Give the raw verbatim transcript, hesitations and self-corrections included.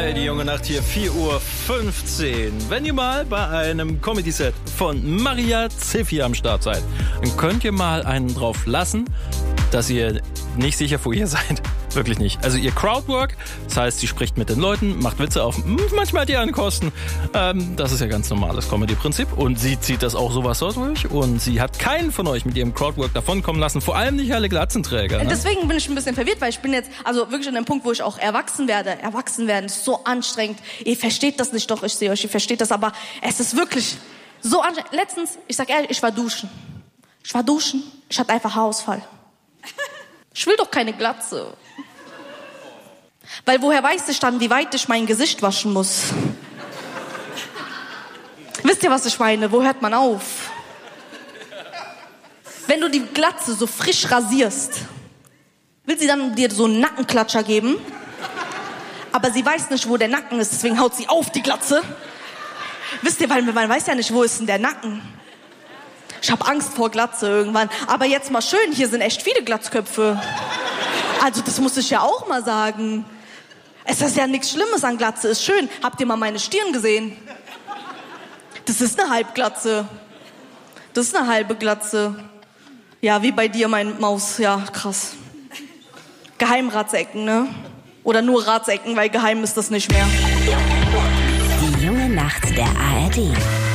Hey, die junge Nacht hier, vier Uhr fünfzehn. Wenn ihr mal bei einem Comedy-Set von Maria Ziffi am Start seid, dann könnt ihr mal einen drauf lassen, dass ihr nicht sicher vor ihr seid. Wirklich nicht. Also ihr Crowdwork, das heißt, sie spricht mit den Leuten, macht Witze auf manchmal deren Kosten. Ähm, das ist ja ganz normales Comedy-Prinzip. Und sie zieht das auch sowas so durch. Und sie hat keinen von euch mit ihrem Crowdwork davonkommen lassen. Vor allem nicht alle Glatzenträger. Ne? Deswegen bin ich ein bisschen verwirrt, weil ich bin jetzt also wirklich an dem Punkt, wo ich auch erwachsen werde. Erwachsen werden ist so anstrengend. Ihr versteht das nicht, doch, ich sehe euch, ihr versteht das. Aber es ist wirklich so anstrengend. Letztens, ich sag ehrlich, ich war duschen. Ich war duschen, ich hatte einfach Haarausfall. Ich will doch keine Glatze. Weil woher weiß ich dann, wie weit ich mein Gesicht waschen muss? Wisst ihr, was ich meine? Wo hört man auf? Wenn du die Glatze so frisch rasierst, will sie dann dir so einen Nackenklatscher geben, aber sie weiß nicht, wo der Nacken ist, deswegen haut sie auf die Glatze. Wisst ihr, weil man weiß ja nicht, wo ist denn der Nacken? Ich habe Angst vor Glatze irgendwann. Aber jetzt mal schön, hier sind echt viele Glatzköpfe. Also das muss ich ja auch mal sagen. Es ist ja nichts Schlimmes an Glatze, ist schön. Habt ihr mal meine Stirn gesehen? Das ist eine Halbglatze. Das ist eine halbe Glatze. Ja, wie bei dir, mein Maus. Ja, krass. Geheimratsecken, ne? Oder nur Ratsecken, weil geheim ist das nicht mehr. Die junge Nacht der A R D.